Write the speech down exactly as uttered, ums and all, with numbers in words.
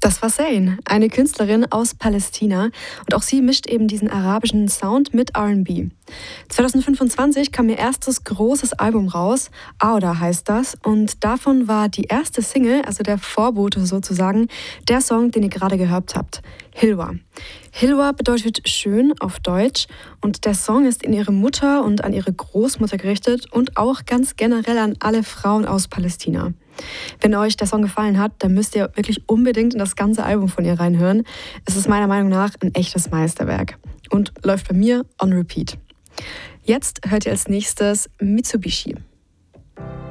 Das war Zayn, eine Künstlerin aus Palästina. Und auch sie mischt eben diesen arabischen Sound mit R and B. zwanzig fünfundzwanzig kam ihr erstes großes Album raus, Auda heißt das. Und davon war die erste Single, also der Vorbote sozusagen, der Song, den ihr gerade gehört habt, Hilwa. Hilwa bedeutet schön auf Deutsch und der Song ist in ihre Mutter und an ihre Großmutter gerichtet und auch ganz generell an alle Frauen aus Palästina. Wenn euch der Song gefallen hat, dann müsst ihr wirklich unbedingt in das ganze Album von ihr reinhören. Es ist meiner Meinung nach ein echtes Meisterwerk und läuft bei mir on repeat. Jetzt hört ihr als nächstes Mitsubishi.